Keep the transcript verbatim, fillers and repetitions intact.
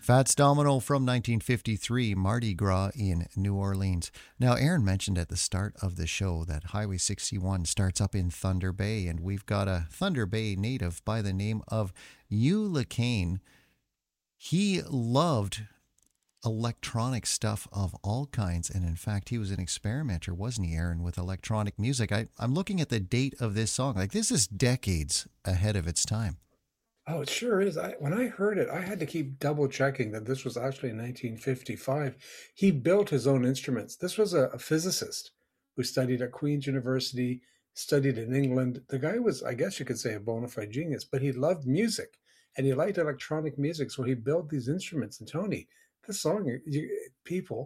Fats Domino from nineteen fifty-three, Mardi Gras in New Orleans. Now, Aaron mentioned at the start of the show that Highway sixty-one starts up in Thunder Bay, and we've got a Thunder Bay native by the name of Hugh LeCane. He loved electronic stuff of all kinds, and in fact, he was an experimenter, wasn't he, Aaron, with electronic music? I, I'm looking at the date of this song. Like, this is decades ahead of its time. Oh, it sure is. I, when I heard it, I had to keep double checking that this was actually nineteen fifty-five. He built his own instruments. This was a, a physicist who studied at Queen's University, studied in England. The guy was, I guess you could say, a bona fide genius, but he loved music and he liked electronic music. So he built these instruments. And Tony, this song, you, people,